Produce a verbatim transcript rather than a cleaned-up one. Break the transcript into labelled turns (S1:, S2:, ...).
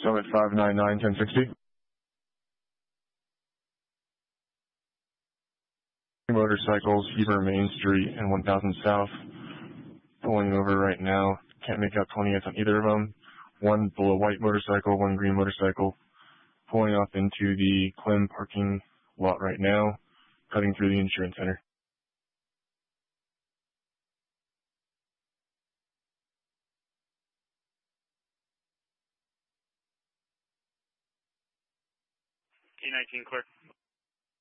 S1: Summit five nine nine, ten sixty. Motorcycles, Heber Main Street and one thousand South. Pulling over right now. Can't make out twentieth on either of them. One below white motorcycle, one green motorcycle. Pulling off into the Clem parking lot right now. Cutting through the insurance center.
S2: K nineteen clear.